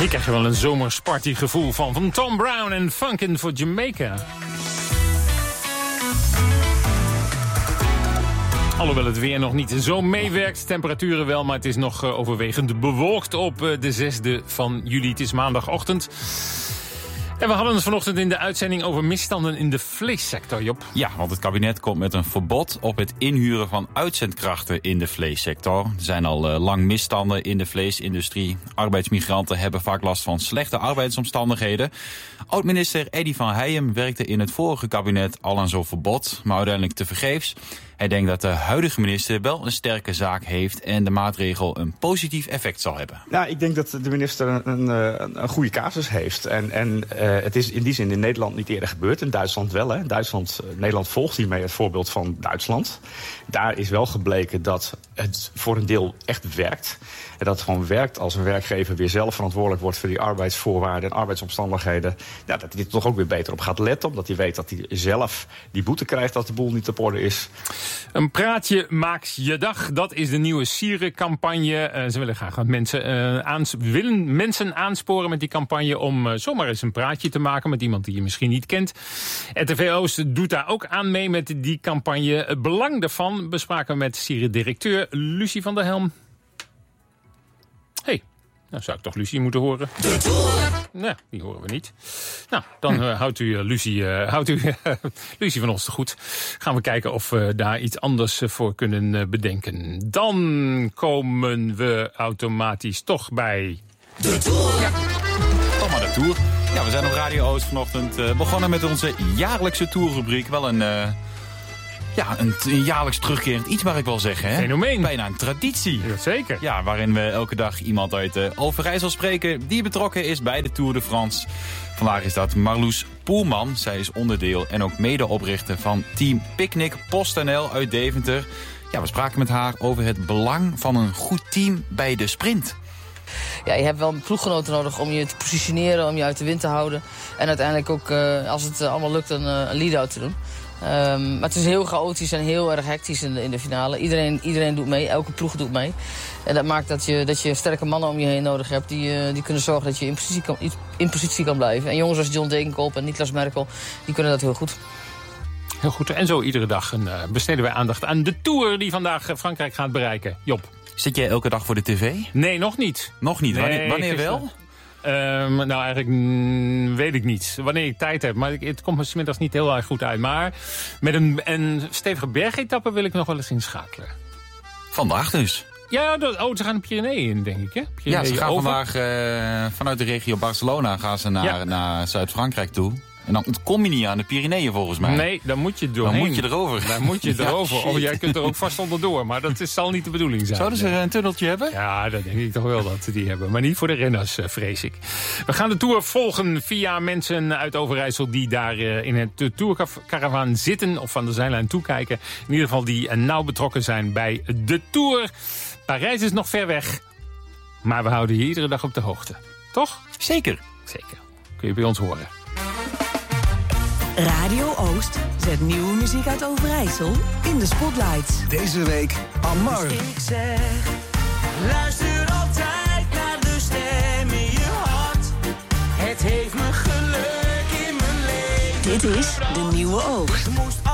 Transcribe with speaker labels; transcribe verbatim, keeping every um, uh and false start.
Speaker 1: Hier krijg je wel een zomers partygevoel van, van Tom Brown en Funkin' for Jamaica. Alhoewel het weer nog niet zo meewerkt, temperaturen wel, maar het is nog uh, overwegend bewolkt op uh, de zesde van juli. Het is maandagochtend. En we hadden het vanochtend in de uitzending over misstanden in de vleessector, Job.
Speaker 2: Ja, want het kabinet komt met een verbod op het inhuren van uitzendkrachten in de vleessector. Er zijn al uh, lang misstanden in de vleesindustrie. Arbeidsmigranten hebben vaak last van slechte arbeidsomstandigheden. Oud-minister Eddy van Heijem werkte in het vorige kabinet al aan zo'n verbod, maar uiteindelijk tevergeefs. Hij denkt dat de huidige minister wel een sterke zaak heeft en de maatregel een positief effect zal hebben.
Speaker 3: Nou, ik denk dat de minister een, een, een goede casus heeft. En, en uh, het is in die zin in Nederland niet eerder gebeurd. In Duitsland wel. Hè. Duitsland, Nederland volgt hiermee het voorbeeld van Duitsland. Daar is wel gebleken dat het voor een deel echt werkt. En dat het gewoon werkt als een werkgever weer zelf verantwoordelijk wordt voor die arbeidsvoorwaarden en arbeidsomstandigheden. Ja, dat hij er toch ook weer beter op gaat letten. Omdat hij weet dat hij zelf die boete krijgt als de boel niet op orde is.
Speaker 1: Een praatje maakt je dag. Dat is de nieuwe Sieren-campagne. Uh, ze willen graag wat mensen, uh, aans- willen mensen aansporen met die campagne om uh, zomaar eens een praatje te maken met iemand die je misschien niet kent. R T V Oost doet daar ook aan mee met die campagne. Het belang daarvan bespraken we met Sieren-directeur Lucie van der Helm. Hey. Nou, zou ik toch Lucie moeten horen? De Tour! Nou, die horen we niet. Nou, dan uh, houdt u, uh, Lucie, uh, houdt u uh, Lucie van ons te goed. Gaan we kijken of we daar iets anders uh, voor kunnen uh, bedenken. Dan komen we automatisch toch bij...
Speaker 2: De Tour! Ja, toch maar de Tour. Ja, we zijn op Radio Oost vanochtend uh, begonnen met onze jaarlijkse tourrubriek. Wel een... Uh... Ja, een, een jaarlijks terugkerend iets mag ik wel zeggen. Hè?
Speaker 1: Fenomeen.
Speaker 2: Bijna een traditie.
Speaker 1: Ja, zeker.
Speaker 2: Ja, waarin we elke dag iemand uit uh, Overijssel spreken die betrokken is bij de Tour de France. Vandaag is dat Marloes Poelman. Zij is onderdeel en ook medeoprichter van Team Picnic PostNL uit Deventer. Ja, we spraken met haar over het belang van een goed team bij de sprint.
Speaker 4: Ja, je hebt wel ploeggenoten nodig om je te positioneren, om je uit de wind te houden. En uiteindelijk ook, uh, als het uh, allemaal lukt, een, uh, een lead-out te doen. Um, maar het is heel chaotisch en heel erg hectisch in de, in de finale. Iedereen, iedereen doet mee, elke ploeg doet mee. En dat maakt dat je, dat je sterke mannen om je heen nodig hebt... die, uh, die kunnen zorgen dat je in positie, kan, in positie kan blijven. En jongens als John Degenkolb en Niklas Merkel, die kunnen dat heel goed.
Speaker 1: Heel goed. En zo iedere dag een, uh, besteden wij aandacht aan de Tour die vandaag uh, Frankrijk gaat bereiken. Job.
Speaker 2: Zit jij elke dag voor de tv?
Speaker 1: Nee, nog niet.
Speaker 2: Nog niet?
Speaker 1: Nee,
Speaker 2: wanneer wanneer wel?
Speaker 1: Um, nou, eigenlijk mm, weet ik niet. Wanneer ik tijd heb. Maar het komt me 's middags niet heel erg goed uit. Maar met een, een stevige bergetappe wil ik nog wel eens inschakelen.
Speaker 2: Vandaag dus?
Speaker 1: Ja, dat, oh, ze gaan de Pyreneeën in, denk ik. Hè?
Speaker 2: Ja, ze gaan over. vandaag uh, vanuit de regio Barcelona gaan ze naar, ja. naar Zuid-Frankrijk toe. En dan kom je niet aan de Pyreneeën volgens mij.
Speaker 1: Nee, dan moet je doorheen.
Speaker 2: Dan moet je erover.
Speaker 1: Dan moet je erover. Ja, oh, jij kunt er ook vast onderdoor, maar dat is, zal niet de bedoeling zijn.
Speaker 2: Zouden ze een tunneltje hebben?
Speaker 1: Ja, dat denk ik toch wel dat ze die hebben. Maar niet voor de renners, vrees ik. We gaan de Tour volgen via mensen uit Overijssel die daar in het Tourcaravaan zitten of van de zijlijn toekijken. In ieder geval die nauw betrokken zijn bij de Tour. Parijs is nog ver weg, maar we houden je iedere dag op de hoogte. Toch?
Speaker 2: Zeker.
Speaker 1: Zeker. Kun je bij ons horen.
Speaker 5: Radio Oost zet nieuwe muziek uit Overijssel in de spotlights.
Speaker 6: Deze week Amar.
Speaker 7: Dus ik zeg, luister altijd naar de stem in je hart. Het heeft me geluk in mijn leven.
Speaker 5: Dit is de nieuwe Oost.